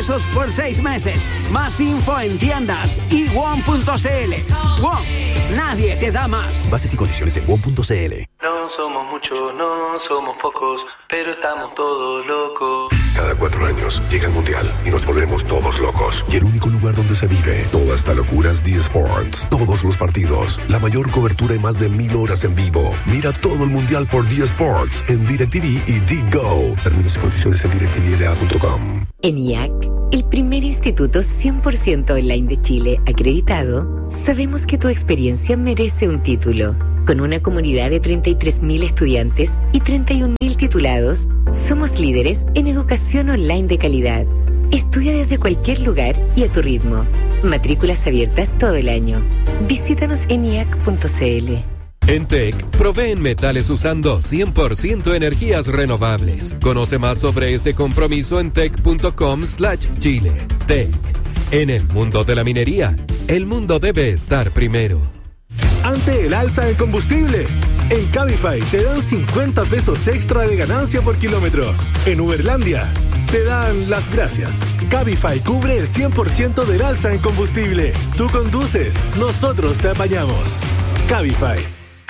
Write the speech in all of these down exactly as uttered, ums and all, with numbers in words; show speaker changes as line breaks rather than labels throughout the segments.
pesos por seis meses. Más info en tiendas y won punto c l. WOM, nadie te da más.
Bases y condiciones en won punto c l.
No somos muchos, no somos pocos, pero estamos todos locos.
Cada cuatro años llega el Mundial y nos volvemos todos locos. Y el único lugar donde se vive toda esta locura es D Sports. Todos los partidos, la mayor cobertura y más de mil horas en vivo. Mira todo el Mundial por D Sports en DirecTV y D-Go. Términos y condiciones en direct t v l a punto com.
En I A C, el primer instituto cien por ciento online de Chile acreditado, sabemos que tu experiencia merece un título. Con una comunidad de treinta y tres mil estudiantes y treinta y un mil titulados, somos líderes en educación online de calidad. Estudia desde cualquier lugar y a tu ritmo. Matrículas abiertas todo el año. Visítanos en i a c punto c l.
En T E C, proveen metales usando cien por ciento energías renovables. Conoce más sobre este compromiso en tec punto com slash chile. T E C. En el mundo de la minería, el mundo debe estar primero.
Ante el alza del combustible, en Cabify te dan cincuenta pesos extra de ganancia por kilómetro. En Uberlandia te dan las gracias. Cabify cubre el cien por ciento del alza en combustible. Tú conduces, nosotros te apañamos. Cabify.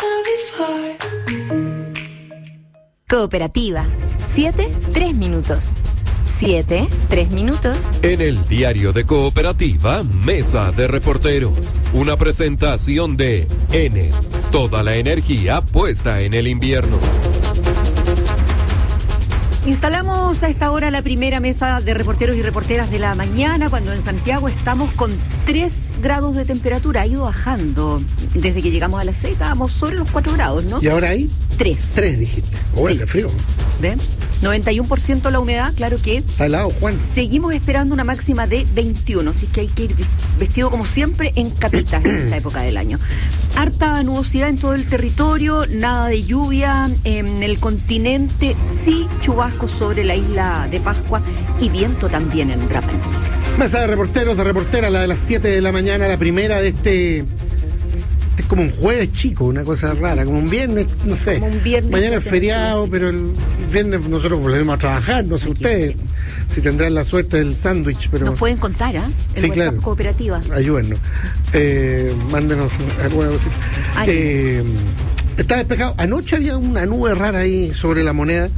Cooperativa. Siete, tres minutos. Siete, tres minutos.
En el diario de Cooperativa, Mesa de Reporteros. Una presentación de N. Toda la energía puesta en el invierno.
Instalamos a esta hora la primera mesa de reporteros y reporteras de la mañana, cuando en Santiago estamos con tres grados de temperatura. Ha ido bajando. Desde que llegamos a las seis estábamos sobre los cuatro grados, ¿no?
¿Y ahora hay?
Tres.
Tres, dijiste. Oh, sí. El frío.
¿Ven? noventa y uno por ciento la humedad, claro que...
Está helado, Juan.
Seguimos esperando una máxima de veintiuno, así que hay que ir vestido como siempre en capitas en esta época del año. Harta nubosidad en todo el territorio, nada de lluvia en el continente, sí chubascos sobre la isla de Pascua y viento también en Rapa Nui.
Mesa de reporteros, de reportera, la de las siete de la mañana, la primera de este... Es como un jueves chico, una cosa rara, como un viernes, no sé.
Como un viernes.
Mañana es feriado, pero el viernes nosotros volvemos a trabajar, no sé ustedes si tendrán la suerte del sándwich, pero...
Nos pueden contar, ¿ah? ¿eh?
Sí, claro.
Cooperativa.
Ayúdennos. Eh, mándenos alguna cosita. Eh, está despejado. Anoche había una nube rara ahí sobre la moneda.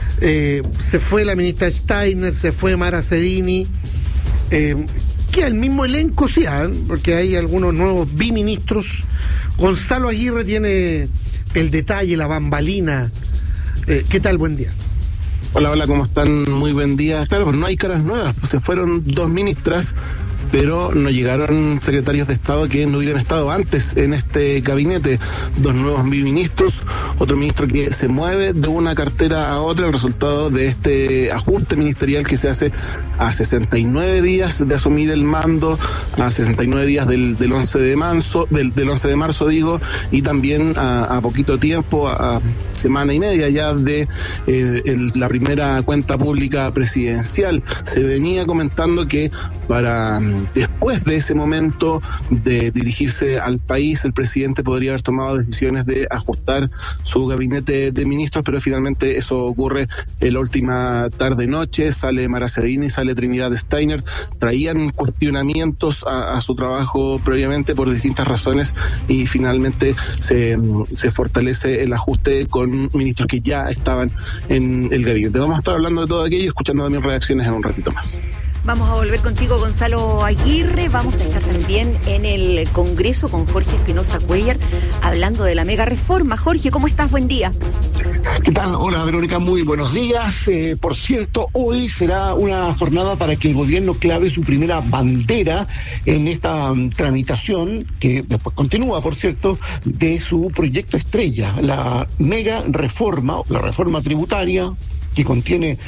Eh, se fue la ministra Steiner, se fue Mara Cedini. Eh, que el mismo elenco, sí, ¿eh? Porque hay algunos nuevos biministros. Gonzalo Aguirre tiene el detalle, la bambalina. Eh, ¿Qué tal? Buen día.
Hola, hola, ¿cómo están? Muy buen día. Claro, pues no hay caras nuevas, pues se fueron dos ministras, pero no llegaron secretarios de Estado que no hubieran estado antes en este gabinete. Dos nuevos ministros, otro ministro que se mueve de una cartera a otra, el resultado de este ajuste ministerial que se hace a sesenta y nueve días de asumir el mando, a sesenta y nueve días del, del once de marzo, del, del once de marzo digo, y también a, a poquito tiempo, a, a semana y media ya de eh, el, la primera cuenta pública presidencial. Se venía comentando que para después de ese momento de dirigirse al país, el presidente podría haber tomado decisiones de ajustar su gabinete de ministros, pero finalmente eso ocurre en la última tarde-noche. Sale Mara Cedini, sale Trinidad Steiner. Traían cuestionamientos a, a su trabajo previamente por distintas razones y finalmente se, se fortalece el ajuste con ministros que ya estaban en el gabinete. Vamos a estar hablando de todo aquello y escuchando también reacciones en un ratito más.
Vamos a volver contigo, Gonzalo Aguirre. Vamos a estar también en el Congreso con Jorge Espinosa Cuellar hablando de la mega reforma. Jorge, ¿cómo estás? Buen día.
¿Qué tal? Hola, Verónica, muy buenos días. Eh, por cierto, hoy será una jornada para que el gobierno clave su primera bandera en esta um, tramitación, que después continúa, por cierto, de su proyecto estrella, la mega reforma, la reforma tributaria, que contiene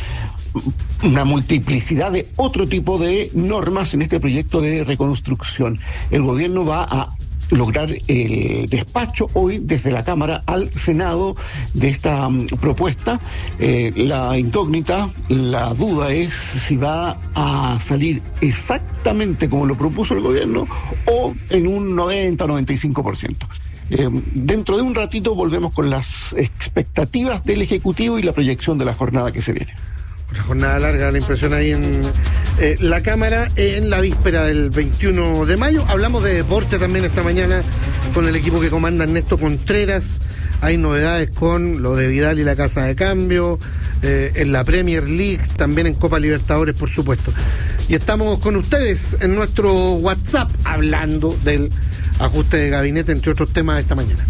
una multiplicidad de otro tipo de normas en este proyecto de reconstrucción. El gobierno va a lograr el despacho hoy desde la Cámara al Senado de esta um, propuesta. Eh, la incógnita, la duda es si va a salir exactamente como lo propuso el gobierno o en un noventa a noventa y cinco por ciento. Eh, dentro de un ratito volvemos con las expectativas del Ejecutivo y la proyección de la jornada que se viene.
Una jornada larga, la impresión ahí en eh, la Cámara en la víspera del veintiuno de mayo. Hablamos de deporte también esta mañana con el equipo que comanda Ernesto Contreras. Hay novedades con lo de Vidal y la Casa de Cambio, eh, en la Premier League, también en Copa Libertadores, por supuesto. Y estamos con ustedes en nuestro WhatsApp hablando del ajuste de gabinete, entre otros temas, esta mañana.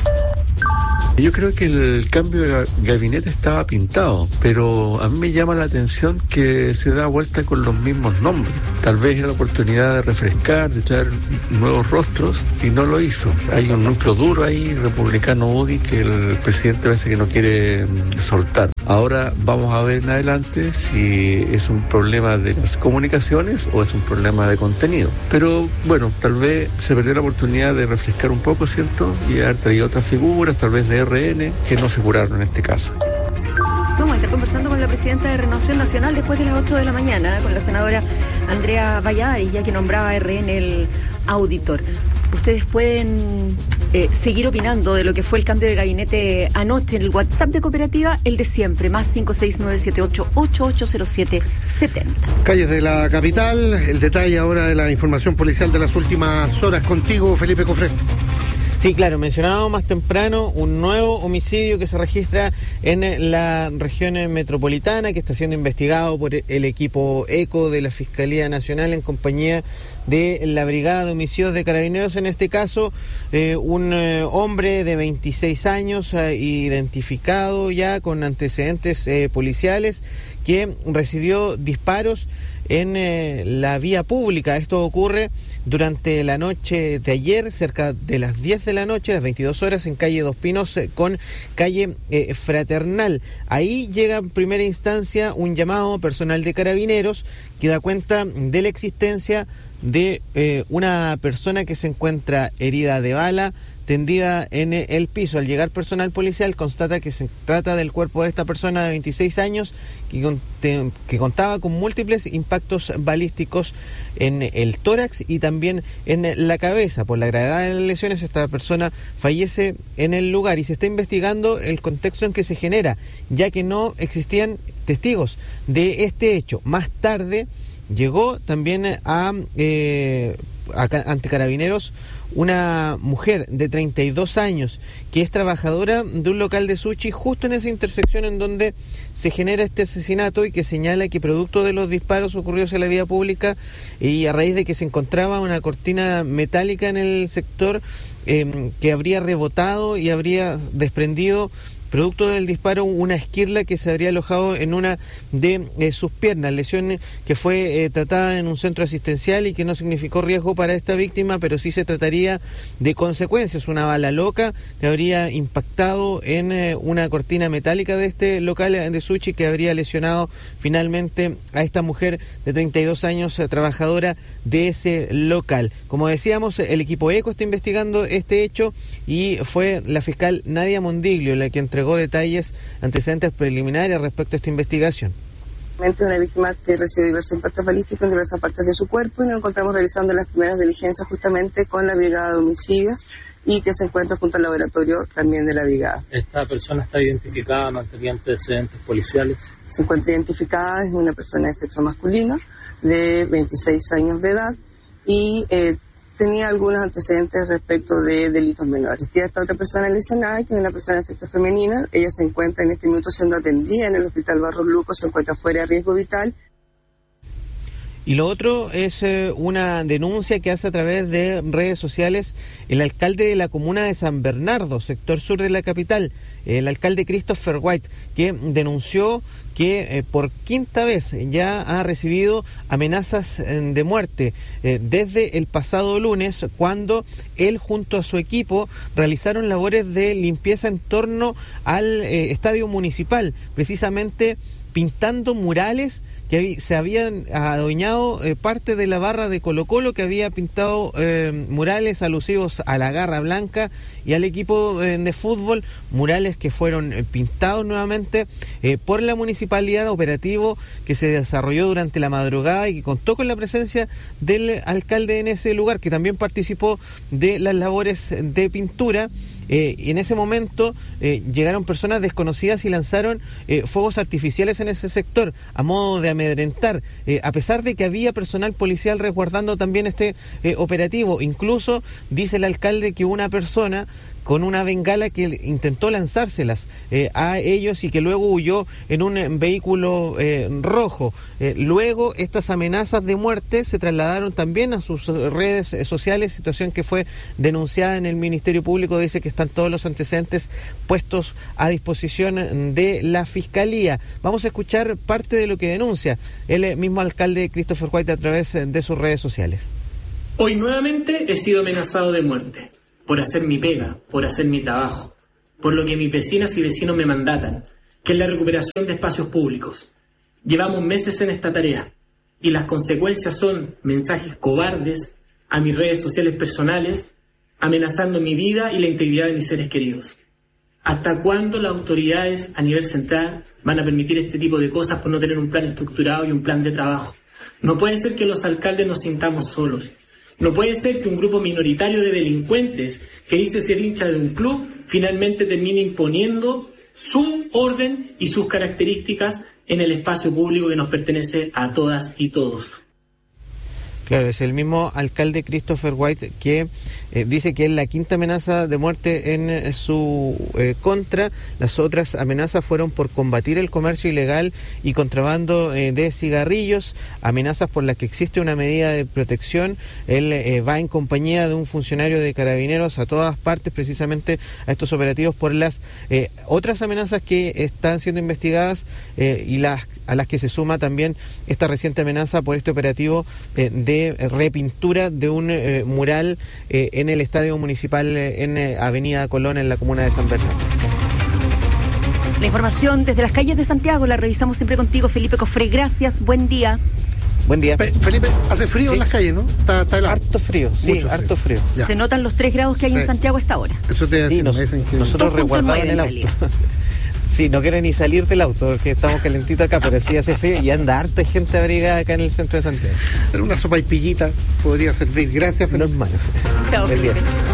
Yo creo que el cambio de gabinete estaba pintado, pero a mí me llama la atención que se da vuelta con los mismos nombres. Tal vez era la oportunidad de refrescar, de traer nuevos rostros, y no lo hizo. Hay un núcleo duro ahí, republicano U D I, que el presidente parece que no quiere soltar. Ahora vamos a ver en adelante si es un problema de las comunicaciones o es un problema de contenido. Pero bueno, tal vez se perdió la oportunidad de refrescar un poco, ¿cierto? Y haber traído otras figuras, tal vez de R N, que no se curaron en este caso.
Vamos a estar conversando con la presidenta de Renovación Nacional después de las ocho de la mañana, con la senadora Andrea Valladares, ya que nombraba a R N el auditor. Ustedes pueden eh, seguir opinando de lo que fue el cambio de gabinete anoche en el WhatsApp de Cooperativa, el de siempre, más cinco seis nueve siete ocho ocho ocho cero siete siete cero.
Calles de la capital, el detalle ahora de la información policial de las últimas horas. Contigo, Felipe Cofré.
Sí, claro, mencionábamos más temprano un nuevo homicidio que se registra en la región metropolitana, que está siendo investigado por el equipo ECO de la Fiscalía Nacional en compañía de la Brigada de Homicidios de Carabineros. En este caso, eh, un eh, hombre de veintiséis años, eh, identificado ya con antecedentes eh, policiales, que recibió disparos en eh, la vía pública. Esto ocurre durante la noche de ayer, cerca de las diez de la noche, las veintidós horas, en calle Dos Pinos eh, con calle eh, Fraternal. Ahí llega en primera instancia un llamado personal de Carabineros que da cuenta de la existencia de eh, una persona que se encuentra herida de bala, tendida en el piso. Al llegar personal policial constata que se trata del cuerpo de esta persona de veintiséis años que, que contaba con múltiples impactos balísticos en el tórax y también en la cabeza. Por la gravedad de las lesiones, esta persona fallece en el lugar y se está investigando el contexto en que se genera, ya que no existían testigos de este hecho. Más tarde llegó también a, eh, a ante Carabineros una mujer de treinta y dos años que es trabajadora de un local de sushi justo en esa intersección en donde se genera este asesinato, y que señala que producto de los disparos ocurridos en la vía pública y a raíz de que se encontraba una cortina metálica en el sector eh, que habría rebotado y habría desprendido, producto del disparo, una esquirla que se habría alojado en una de eh, sus piernas, lesión que fue eh, tratada en un centro asistencial y que no significó riesgo para esta víctima, pero sí se trataría de consecuencias, una bala loca que habría impactado en eh, una cortina metálica de este local de sushi, que habría lesionado finalmente a esta mujer de treinta y dos años, eh, trabajadora de ese local. Como decíamos, el equipo ECO está investigando este hecho y fue la fiscal Nadia Mondiglio la que entregó detalles, antecedentes preliminares respecto a esta investigación.
Una víctima que recibió diversos impactos balísticos en diversas partes de su cuerpo, y nos encontramos realizando las primeras diligencias justamente con la Brigada de Homicidios, y que se encuentra junto al laboratorio también de la Brigada.
¿Esta persona está identificada, mantenía antecedentes policiales?
Se encuentra identificada, es una persona de sexo masculino, de veintiséis años de edad, y eh, tenía algunos antecedentes respecto de delitos menores. Tiene esta otra persona lesionada, que es una persona de sexo femenina. Ella se encuentra en este minuto siendo atendida en el Hospital Barro Luco, se encuentra fuera de riesgo vital.
Y lo otro es eh, una denuncia que hace a través de redes sociales el alcalde de la comuna de San Bernardo, sector sur de la capital, el alcalde Christopher White, que denunció que eh, por quinta vez ya ha recibido amenazas eh, de muerte eh, desde el pasado lunes, cuando él junto a su equipo realizaron labores de limpieza en torno al eh, estadio municipal, precisamente pintando murales que se habían adueñado eh, parte de la barra de Colo-Colo, que había pintado eh, murales alusivos a la Garra Blanca y al equipo eh, de fútbol, murales que fueron eh, pintados nuevamente eh, por la municipalidad, operativo que se desarrolló durante la madrugada y que contó con la presencia del alcalde en ese lugar, que también participó de las labores de pintura. Eh, y en ese momento eh, llegaron personas desconocidas y lanzaron eh, fuegos artificiales en ese sector a modo de amedrentar, eh, a pesar de que había personal policial resguardando también este eh, operativo. Incluso dice el alcalde que una persona con una bengala que intentó lanzárselas eh, a ellos y que luego huyó en un eh, vehículo eh, rojo. Eh, luego estas amenazas de muerte se trasladaron también a sus redes eh, sociales, situación que fue denunciada en el Ministerio Público. Dice que están todos los antecedentes puestos a disposición de la Fiscalía. Vamos a escuchar parte de lo que denuncia el mismo alcalde Christopher White a través de sus redes sociales.
Hoy nuevamente he sido amenazado de muerte por hacer mi pega, por hacer mi trabajo, por lo que mis vecinas y vecinos me mandatan, que es la recuperación de espacios públicos. Llevamos meses en esta tarea y las consecuencias son mensajes cobardes a mis redes sociales personales, amenazando mi vida y la integridad de mis seres queridos. ¿Hasta cuándo las autoridades a nivel central van a permitir este tipo de cosas por no tener un plan estructurado y un plan de trabajo? No puede ser que los alcaldes nos sintamos solos. No puede ser que un grupo minoritario de delincuentes que dice ser hincha de un club finalmente termine imponiendo su orden y sus características en el espacio público que nos pertenece a todas y todos.
Claro, es el mismo alcalde Christopher White que eh, dice que es la quinta amenaza de muerte en eh, su eh, contra. Las otras amenazas fueron por combatir el comercio ilegal y contrabando eh, de cigarrillos, amenazas por las que existe una medida de protección. Él eh, va en compañía de un funcionario de Carabineros a todas partes, precisamente a estos operativos, por las eh, otras amenazas que están siendo investigadas eh, y las a las que se suma también esta reciente amenaza por este operativo eh, de repintura de un eh, mural eh, en el Estadio Municipal eh, en eh, Avenida Colón, en la comuna de San Bernardo.
La información desde las calles de Santiago la revisamos siempre contigo, Felipe Cofré. Gracias, buen día.
Buen día.
Pe- Felipe, hace frío
sí.
en las calles, ¿no? Está, está helado.
Harto frío, sí,
Mucho
harto frío.
frío.
Se notan los tres grados que hay sí. en Santiago a esta hora.
Eso te
sí, nos,
dicen que...
nosotros resguardamos en el auto. Sí, no quiero ni salir del auto porque estamos calentitos acá, pero sí hace frío y anda harta gente abrigada acá en el centro de Santiago.
Pero una sopa y pillita podría servir. Gracias, Felipe.
Normal.
Chao, Felipe.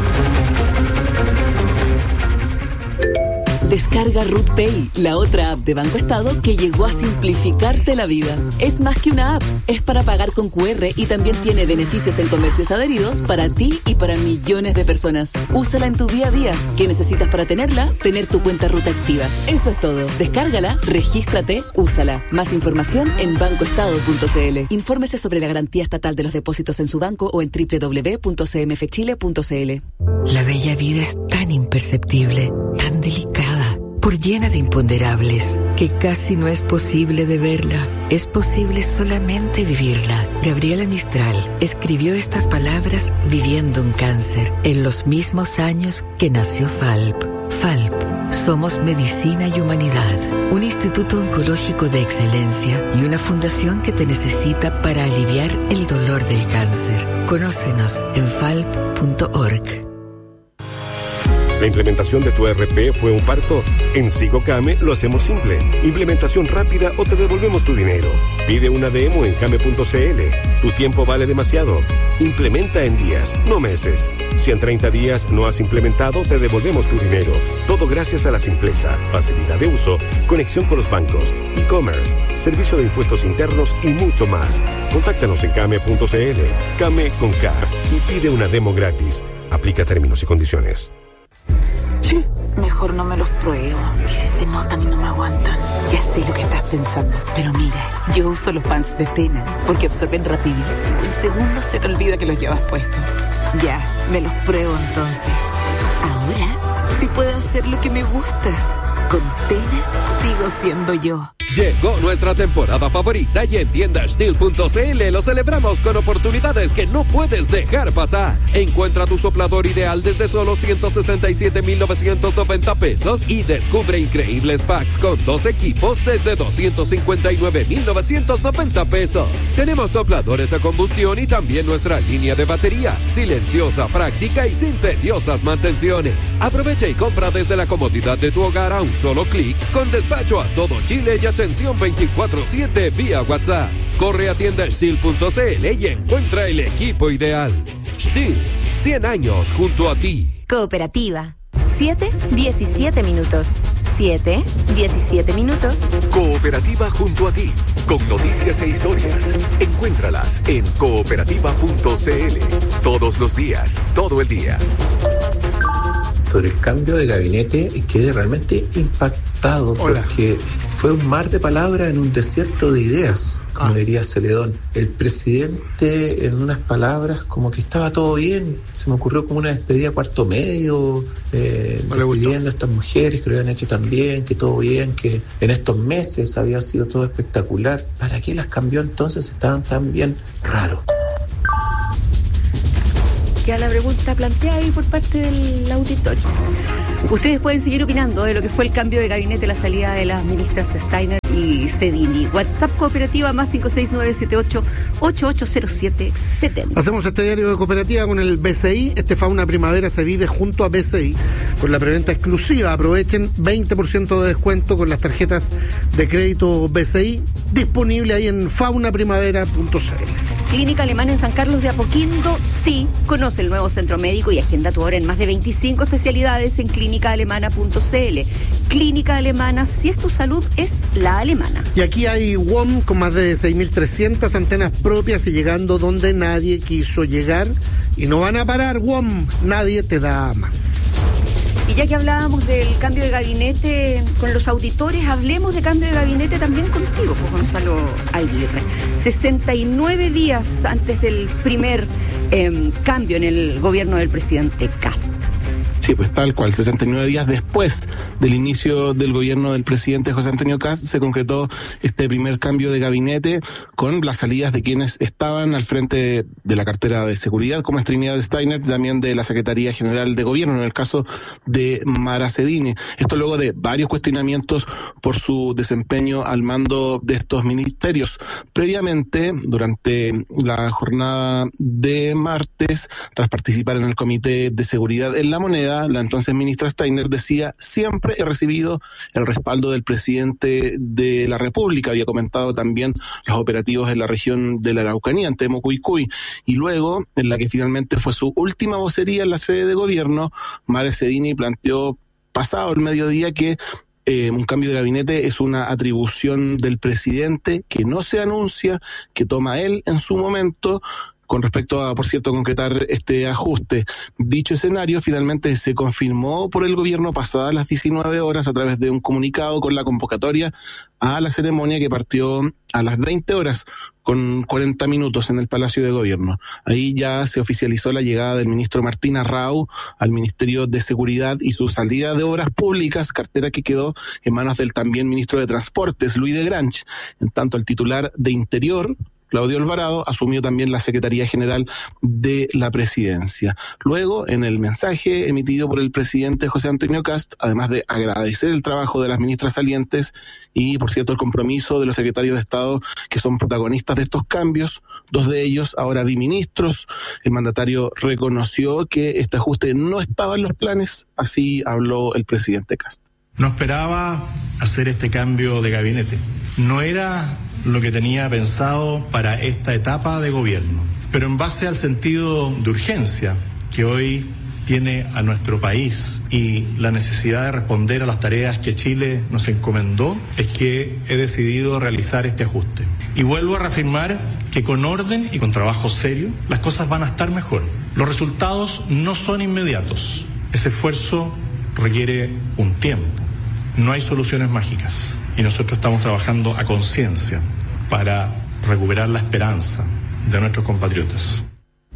Descarga Root Pay, la otra app de Banco Estado que llegó a simplificarte la vida. Es más que una app, es para pagar con cu erre y también tiene beneficios en comercios adheridos para ti y para millones de personas. Úsala en tu día a día. ¿Qué necesitas para tenerla? Tener tu cuenta Root activa. Eso es todo. Descárgala, regístrate, úsala. Más información en banco estado punto c l. Infórmese sobre la garantía estatal de los depósitos en su banco o en doble u doble u doble u punto c m f chile punto c l.
La bella vida es tan imperceptible, tan delicada, por llena de imponderables, que casi no es posible de verla. Es posible solamente vivirla. Gabriela Mistral escribió estas palabras viviendo un cáncer, en los mismos años que nació Falp. Falp, somos medicina y humanidad, un instituto oncológico de excelencia y una fundación que te necesita para aliviar el dolor del cáncer. Conócenos en falp punto org.
¿La implementación de tu E R P fue un parto? En Sigocame lo hacemos simple. Implementación rápida o te devolvemos tu dinero. Pide una demo en came punto c l. Tu tiempo vale demasiado. Implementa en días, no meses. Si en treinta días no has implementado, te devolvemos tu dinero. Todo gracias a la simpleza, facilidad de uso, conexión con los bancos, e-commerce, servicio de impuestos internos y mucho más. Contáctanos en came punto c l. Came con K y pide una demo gratis. Aplica términos y condiciones.
Sí, mejor no me los pruebo. Y si se notan y no me aguantan. Ya sé lo que estás pensando, pero mira, yo uso los pants de Tena porque absorben rapidísimo. En segundos se te olvida que los llevas puestos. Ya, me los pruebo entonces. Ahora sí puedo hacer lo que me gusta. Con Tena sigo siendo yo.
Llegó nuestra temporada favorita y en tienda steel punto c l lo celebramos con oportunidades que no puedes dejar pasar. Encuentra tu soplador ideal desde solo ciento sesenta y siete mil novecientos noventa pesos y descubre increíbles packs con dos equipos desde doscientos cincuenta y nueve mil novecientos noventa pesos. Tenemos sopladores a combustión y también nuestra línea de batería, silenciosa, práctica y sin tediosas mantenciones. Aprovecha y compra desde la comodidad de tu hogar a un solo clic, con despacho a todo Chile y atención veinticuatro siete vía WhatsApp. Corre a tienda steel punto c l y encuentra el equipo ideal. Steel, cien años junto a ti.
Cooperativa. siete, diecisiete minutos. siete, diecisiete minutos.
Cooperativa junto a ti, con noticias e historias. Encuéntralas en cooperativa punto c l. Todos los días, todo el día.
Sobre el cambio de gabinete, quedé realmente impactado. Hola. Porque fue un mar de palabras en un desierto de ideas, como ah. diría Celedón. El presidente, en unas palabras, como que estaba todo bien. Se me ocurrió como una despedida cuarto medio, eh, no despidiendo a estas mujeres que lo habían hecho tan bien, que todo bien, que en estos meses había sido todo espectacular. ¿Para qué las cambió entonces? Estaban tan bien. Raro.
Ya la pregunta planteada ahí por parte del auditorio. Ustedes pueden seguir opinando de lo que fue el cambio de gabinete, la salida de las ministras Steiner y Cedini. WhatsApp Cooperativa más cinco seis nueve siete ocho ocho ocho cero siete siete cero.
Hacemos este diario de cooperativa con el B C I. Este Fauna Primavera se vive junto a B C I con la preventa exclusiva. Aprovechen veinte por ciento de descuento con las tarjetas de crédito B C I, disponible ahí en fauna primavera punto c l.
Clínica Alemana en San Carlos de Apoquindo, sí. Conoce el nuevo centro médico y agenda tu hora en más de veinticinco especialidades en clínica alemana punto c l. Clínica Alemana, si es tu salud, es la alemana.
Y aquí hay W O M con más de seis mil trescientas antenas propias y llegando donde nadie quiso llegar. Y no van a parar, W O M, nadie te da más.
Y ya que hablábamos del cambio de gabinete con los auditores, hablemos de cambio de gabinete también contigo, pues Gonzalo Aguirre. sesenta y nueve días antes del primer eh, cambio en el gobierno del presidente Kast.
Sí, pues tal cual, sesenta y nueve días después del inicio del gobierno del presidente José Antonio Kast, se concretó este primer cambio de gabinete con las salidas de quienes estaban al frente de la cartera de seguridad, como es Trinidad Steiner, también de la Secretaría General de Gobierno, en el caso de Mara Cedini. Esto luego de varios cuestionamientos por su desempeño al mando de estos ministerios. Previamente, durante la jornada de martes, tras participar en el Comité de Seguridad en la Moneda, la entonces ministra Steiner decía: siempre he recibido el respaldo del presidente de la República. Había comentado también los operativos en la región de la Araucanía, en Temucuicui. Y luego, en la que finalmente fue su última vocería en la sede de gobierno, Mara Cedini planteó, pasado el mediodía, que Eh, un cambio de gabinete es una atribución del presidente que no se anuncia, que toma él en su momento, con respecto a, por cierto, concretar este ajuste. Dicho escenario finalmente se confirmó por el gobierno pasadas las diecinueve horas a través de un comunicado con la convocatoria a la ceremonia que partió a las veinte horas con cuarenta minutos en el Palacio de Gobierno. Ahí ya se oficializó la llegada del ministro Martín Arrau al Ministerio de Seguridad y su salida de Obras Públicas, cartera que quedó en manos del también ministro de Transportes, Luis de Granch. En tanto, el titular de Interior, Claudio Alvarado, asumió también la Secretaría General de la Presidencia. Luego, en el mensaje emitido por el presidente José Antonio Kast, además de agradecer el trabajo de las ministras salientes y, por cierto, el compromiso de los secretarios de Estado que son protagonistas de estos cambios, dos de ellos ahora biministros, el mandatario reconoció que este ajuste no estaba en los planes, así habló el presidente Kast.
No esperaba hacer este cambio de gabinete. No era lo que tenía pensado para esta etapa de gobierno. Pero en base al sentido de urgencia que hoy tiene a nuestro país y la necesidad de responder a las tareas que Chile nos encomendó, es que he decidido realizar este ajuste. Y vuelvo a reafirmar que con orden y con trabajo serio, las cosas van a estar mejor. Los resultados no son inmediatos. Ese esfuerzo requiere un tiempo. No hay soluciones mágicas y nosotros estamos trabajando a conciencia para recuperar la esperanza de nuestros compatriotas.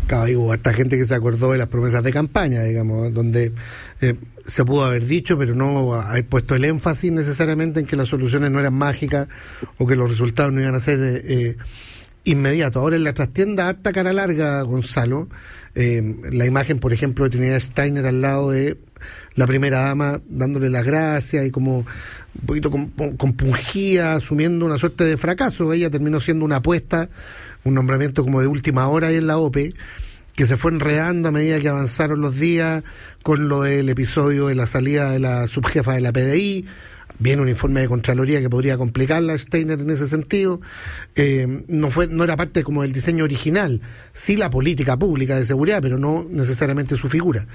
Claro, hubo harta gente que se acordó de las promesas de campaña, digamos, donde eh, se pudo haber dicho, pero no haber puesto el énfasis necesariamente en que las soluciones no eran mágicas o que los resultados no iban a ser eh, eh, inmediatos. Ahora en la trastienda, harta cara larga, Gonzalo, eh, la imagen, por ejemplo, de Trinidad Steiner al lado de la primera dama dándole las gracias y como un poquito compungida, asumiendo una suerte de fracaso. Ella terminó siendo una apuesta, un nombramiento como de última hora ahí en la O P E, que se fue enredando a medida que avanzaron los días con lo del episodio de la salida de la subjefa de la P D I. Viene un informe de Contraloría que podría complicarla a Steiner en ese sentido. Eh, no fue, no era parte como del diseño original, sí la política pública de seguridad, pero no necesariamente su figura.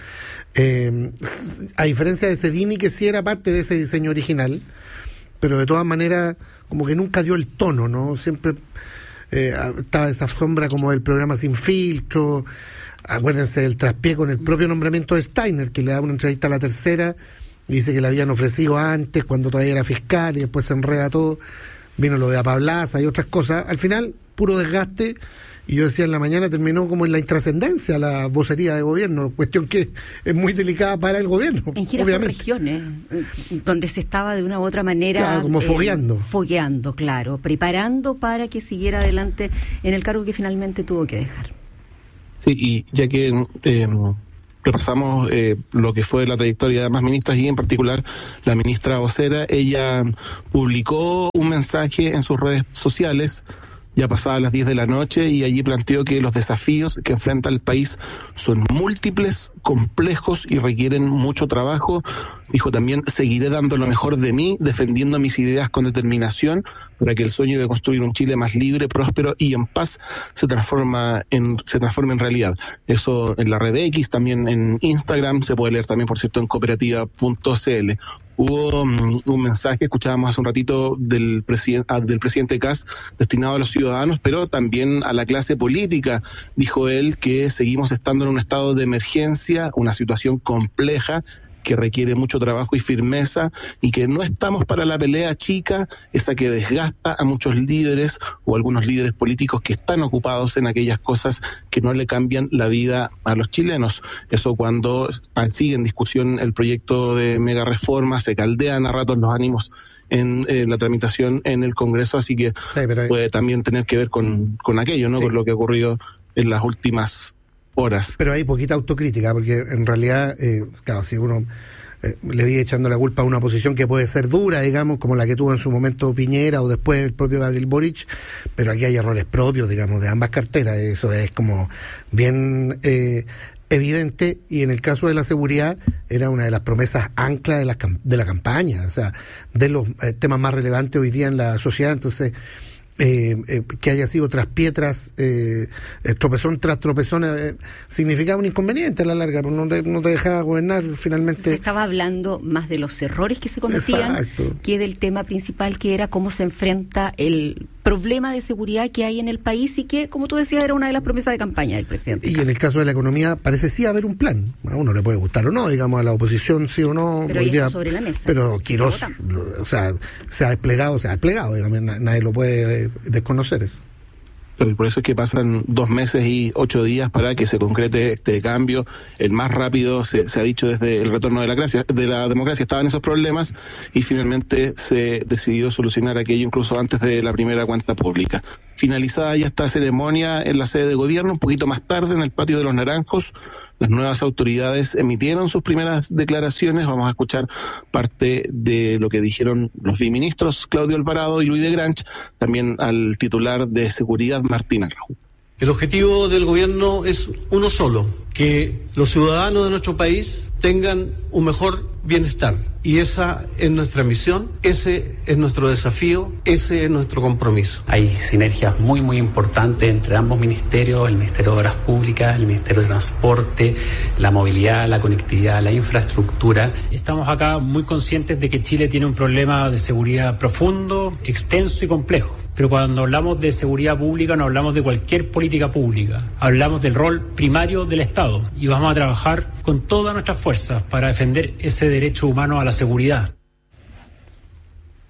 Eh, a diferencia de Sedini, que sí era parte de ese diseño original, pero de todas maneras como que nunca dio el tono, ¿no? Siempre eh, estaba esa sombra como del programa Sin Filtro. Acuérdense del traspié con el propio nombramiento de Steiner, que le da una entrevista a La Tercera. Dice que le habían ofrecido antes, cuando todavía era fiscal, y después se enreda todo. Vino lo de Apablaza y otras cosas. Al final, puro desgaste. Y yo decía en la mañana, terminó como en la intrascendencia la vocería de gobierno, cuestión que es muy delicada para el gobierno.
En giras por regiones, donde se estaba de una u otra manera...
Claro, como fogueando.
Eh, fogueando, claro. Preparando para que siguiera adelante en el cargo que finalmente tuvo que dejar.
Sí, y ya que... Eh, repasamos eh, lo que fue la trayectoria de ambas ministras y en particular la ministra vocera, ella publicó un mensaje en sus redes sociales ya pasadas las diez de la noche y allí planteó que los desafíos que enfrenta el país son múltiples, complejos y requieren mucho trabajo. Dijo también, seguiré dando lo mejor de mí, defendiendo mis ideas con determinación para que el sueño de construir un Chile más libre, próspero y en paz se transforma en, se transforme en realidad. Eso en la red X, también en Instagram, se puede leer también, por cierto, en cooperativa punto c l. Hubo um, un mensaje, escuchábamos hace un ratito, del, presiden- ah, del presidente Kast, destinado a los ciudadanos, pero también a la clase política. Dijo él que seguimos estando en un estado de emergencia, una situación compleja, que requiere mucho trabajo y firmeza, y que no estamos para la pelea chica, esa que desgasta a muchos líderes o algunos líderes políticos que están ocupados en aquellas cosas que no le cambian la vida a los chilenos. Eso cuando sigue en discusión el proyecto de mega reforma, se caldean a ratos los ánimos en eh, la tramitación en el Congreso, así que sí, pero... puede también tener que ver con, con aquello, ¿no? Sí. Con lo que ha ocurrido en las últimas horas.
Pero hay poquita autocrítica, porque en realidad, eh, claro, si uno eh, le viene echando la culpa a una posición que puede ser dura, digamos, como la que tuvo en su momento Piñera o después el propio Gabriel Boric, pero aquí hay errores propios, digamos, de ambas carteras. Eso es como bien eh, evidente, y en el caso de la seguridad era una de las promesas ancla de la, de la campaña, o sea, de los eh, temas más relevantes hoy día en la sociedad. Entonces, Eh, eh, que haya sido tras piedras, eh, eh, tropezón tras tropezón, eh, significaba un inconveniente a la larga, no te, no te dejaba gobernar finalmente.
Se estaba hablando más de los errores que se cometían. Exacto. Que del tema principal, que era cómo se enfrenta el problema de seguridad que hay en el país y que, como tú decías, era una de las promesas de campaña del presidente.
Y Kast. En el caso de la economía parece sí haber un plan. A uno le puede gustar o no, digamos, a la oposición sí o no.
Pero ahí está sobre la mesa.
Pero Quirós, o sea, se ha desplegado, se ha desplegado, digamos, nadie lo puede desconocer eso.
Pero por eso es que pasan dos meses y ocho días para que se concrete este cambio. El más rápido, se, se ha dicho desde el retorno de la, gracia, de la democracia, estaban esos problemas y finalmente se decidió solucionar aquello incluso antes de la primera cuenta pública. Finalizada ya esta ceremonia en la sede de gobierno, un poquito más tarde en el patio de los Naranjos, las nuevas autoridades emitieron sus primeras declaraciones. Vamos a escuchar parte de lo que dijeron los biministros Claudio Alvarado y Luis de Granch, también al titular de Seguridad, Martín Arrau.
El objetivo del gobierno es uno solo, que los ciudadanos de nuestro país tengan un mejor bienestar. Y esa es nuestra misión, ese es nuestro desafío, ese es nuestro compromiso.
Hay sinergias muy, muy importantes entre ambos ministerios, el Ministerio de Obras Públicas, el Ministerio de Transporte, la movilidad, la conectividad, la infraestructura.
Estamos acá muy conscientes de que Chile tiene un problema de seguridad profundo, extenso y complejo. Pero cuando hablamos de seguridad pública no hablamos de cualquier política pública, hablamos del rol primario del Estado y vamos a trabajar con todas nuestras fuerzas para defender ese derecho humano a la seguridad.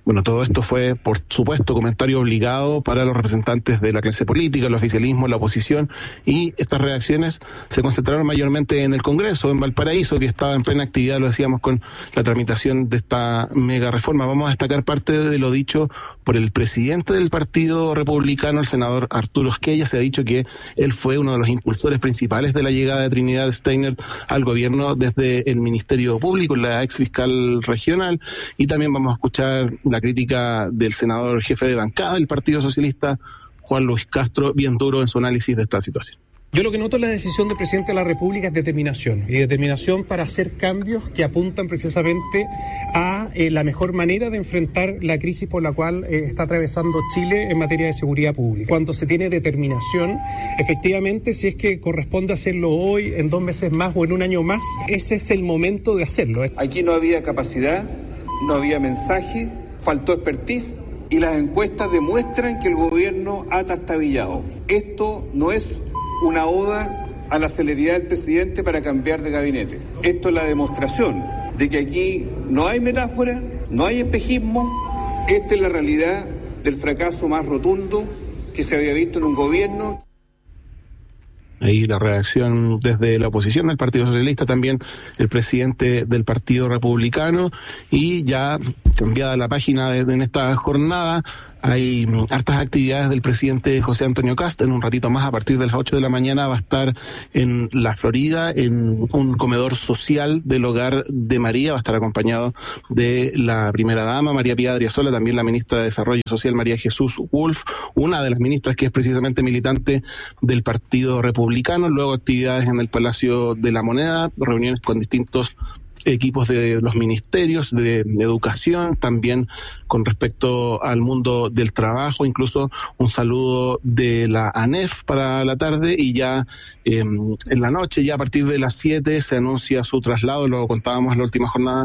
Bueno, todo esto fue, por supuesto, comentario obligado para los representantes de la clase política, el oficialismo, la oposición, y estas reacciones se concentraron mayormente en el Congreso, en Valparaíso, que estaba en plena actividad, lo decíamos, con la tramitación de esta mega reforma. Vamos a destacar parte de lo dicho por el presidente del Partido Republicano, el senador Arturo Esquella. Se ha dicho que él fue uno de los impulsores principales de la llegada de Trinidad Steiner al gobierno desde el Ministerio Público, la ex fiscal regional, y también vamos a escuchar la crítica del senador jefe de bancada del Partido Socialista, Juan Luis Castro, bien duro en su análisis de esta situación.
Yo lo que noto en la decisión del presidente de la República es determinación, y determinación para hacer cambios que apuntan precisamente a eh, la mejor manera de enfrentar la crisis por la cual eh, está atravesando Chile en materia de seguridad pública. Cuando se tiene determinación, efectivamente, si es que corresponde hacerlo hoy, en dos meses más o en un año más, ese es el momento de hacerlo.
Aquí no había capacidad, no había mensaje, faltó expertise, y las encuestas demuestran que el gobierno ha trastabillado. Esto no es una oda a la celeridad del presidente para cambiar de gabinete. Esto es la demostración de que aquí no hay metáfora, no hay espejismo. Esta es la realidad del fracaso más rotundo que se había visto en un gobierno.
Ahí la reacción desde la oposición del Partido Socialista, también el presidente del Partido Republicano, y ya cambiada la página de, de en esta jornada. Hay hartas actividades del presidente José Antonio Kast. En un ratito más, a partir de las ocho de la mañana, va a estar en la Florida, en un comedor social del Hogar de María. Va a estar acompañado de la primera dama, María Pía Adriasola, también la ministra de Desarrollo Social, María Jesús Wolf, una de las ministras que es precisamente militante del Partido Republicano. Luego actividades en el Palacio de la Moneda, reuniones con distintos equipos de los ministerios de educación, también con respecto al mundo del trabajo, incluso un saludo de la ANEF para la tarde, y ya eh, en la noche, ya a partir de las siete, se anuncia su traslado, lo contábamos en la última jornada,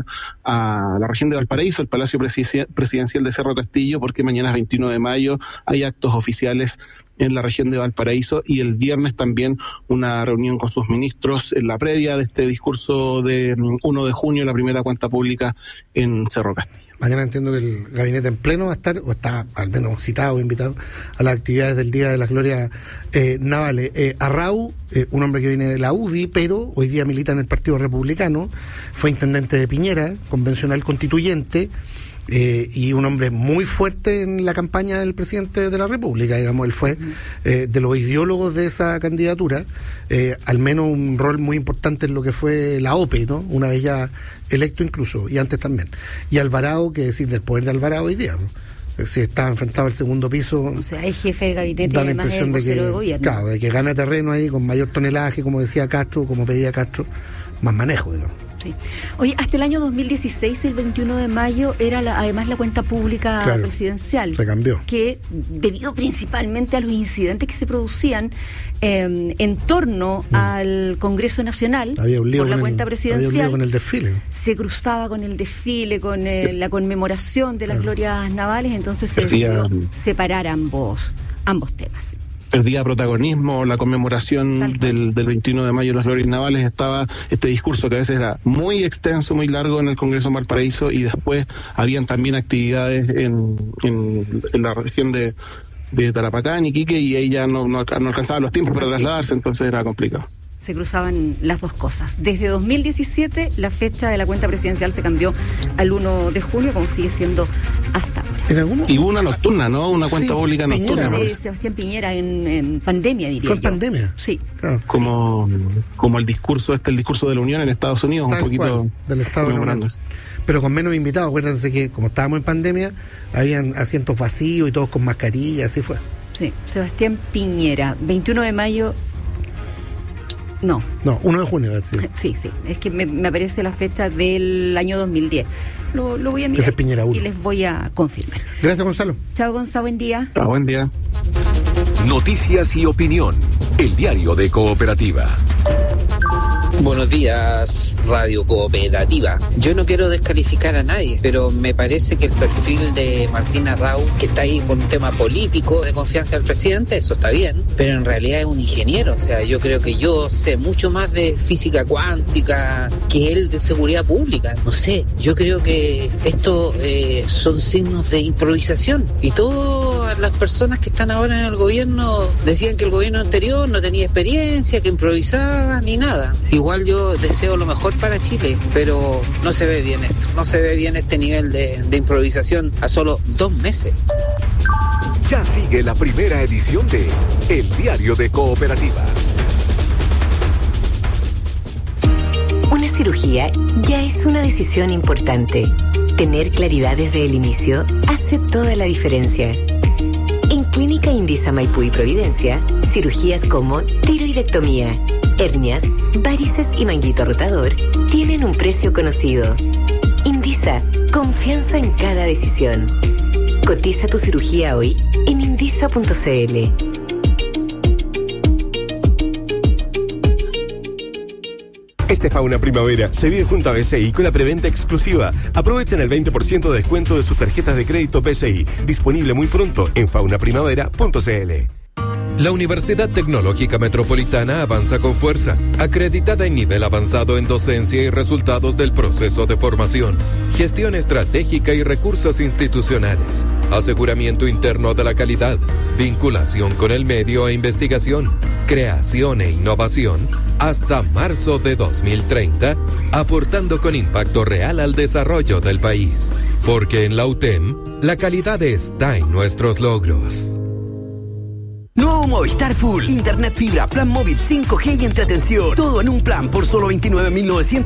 a la región de Valparaíso, el Palacio Presidencial de Cerro Castillo, porque mañana es veintiuno de mayo, hay actos oficiales en la región de Valparaíso, y el viernes también una reunión con sus ministros en la previa de este discurso de uno de junio, la primera cuenta pública en Cerro Castillo.
Mañana entiendo que el gabinete en pleno va a estar, o está al menos citado o invitado a las actividades del Día de las Glorias eh, Navales. Eh, Arrau, eh, un hombre que viene de la U D I, pero hoy día milita en el Partido Republicano, fue intendente de Piñera, convencional constituyente, Eh, y un hombre muy fuerte en la campaña del presidente de la República, digamos, él fue eh, de los ideólogos de esa candidatura, eh, al menos un rol muy importante en lo que fue la O P E, ¿no? Una vez ya electo incluso, y antes también. Y Alvarado, que decir del poder de Alvarado hoy día, ¿no? Si está enfrentado al segundo piso,
o sea, es jefe de gabinete
da
y
la
además
impresión
es
de
vocero
que,
de gobierno.
claro, de que gana terreno ahí con mayor tonelaje, como decía Castro, como pedía Castro, más manejo, digamos.
Sí. Oye, hasta el año dos mil dieciséis, el veintiuno de mayo, era la, además la cuenta pública
claro,
presidencial.
Se cambió.
Que, debido principalmente a los incidentes que se producían eh, en torno mm. al Congreso Nacional,
había un lío
por la
con
cuenta
el,
presidencial,
había un lío con el desfile.
Se cruzaba con el desfile, con eh, sí. la conmemoración de las claro. glorias navales, entonces se decidió separar ambos, ambos temas.
Perdía protagonismo la conmemoración del, del veintiuno de mayo de las glorias navales. Estaba este discurso que a veces era muy extenso, muy largo en el Congreso en Valparaíso, y después habían también actividades en, en, en la región de, de Tarapacá, en Iquique, y ella no, no, no alcanzaba los tiempos para trasladarse, entonces era complicado.
Se cruzaban las dos cosas. Desde dos mil diecisiete la fecha de la cuenta presidencial se cambió al uno de junio, como sigue siendo hasta ahora.
Y hubo una nocturna, ¿no? Una cuenta sí, pública nocturna.
De Sebastián Piñera en, en pandemia, diría
¿Fue
yo.
en pandemia?
Sí.
Claro.
Como, sí. como el discurso este, el discurso de la Unión en Estados Unidos, Tal un poquito
cual, del Estado de la Unión. Pero con menos invitados. Acuérdense que como estábamos en pandemia, habían asientos vacíos y todos con mascarilla, así fue.
Sí, Sebastián Piñera, veintiuno de mayo. No.
No, uno de junio. Sí,
sí, sí. Es que me, me aparece la fecha del año dos mil diez. Lo, lo voy a mirar y les voy a confirmar.
Gracias, Gonzalo.
Chao, Gonzalo. Buen día.
Chao, buen día.
Noticias y opinión. El diario de Cooperativa.
Buenos días, Radio Cooperativa. Yo no quiero descalificar a nadie, pero me parece que el perfil de Martín Arrau, que está ahí por un tema político de confianza del presidente, eso está bien, pero en realidad es un ingeniero. O sea, yo creo que yo sé mucho más de física cuántica que él de seguridad pública. No sé, yo creo que esto eh, son signos de improvisación. Y todas las personas que están ahora en el gobierno decían que el gobierno anterior no tenía experiencia, que improvisaba, ni nada. Igual yo deseo lo mejor para Chile, pero no se ve bien esto, no se ve bien este nivel de, de improvisación a solo dos meses.
Ya sigue la primera edición de El Diario de Cooperativa.
Una cirugía ya es una decisión importante. Tener claridad desde el inicio hace toda la diferencia. En Clínica Indisa Maipú y Providencia, cirugías como tiroidectomía, hernias, varices y manguito rotador tienen un precio conocido. Indisa, confianza en cada decisión. Cotiza tu cirugía hoy en indisa punto c l.
Este Fauna Primavera se vive junto a B C I con la preventa exclusiva. Aprovechen el veinte por ciento de descuento de sus tarjetas de crédito B C I. Disponible muy pronto en fauna primavera punto c l.
La Universidad Tecnológica Metropolitana avanza con fuerza, acreditada en nivel avanzado en docencia y resultados del proceso de formación, gestión estratégica y recursos institucionales, aseguramiento interno de la calidad, vinculación con el medio e investigación, creación e innovación, hasta marzo de dos mil treinta, aportando con impacto real al desarrollo del país. Porque en la U T E M, la calidad está en nuestros logros.
Nuevo Movistar Full, Internet fibra, plan móvil cinco G y entretención. Todo en un plan por solo veintinueve mil novecientos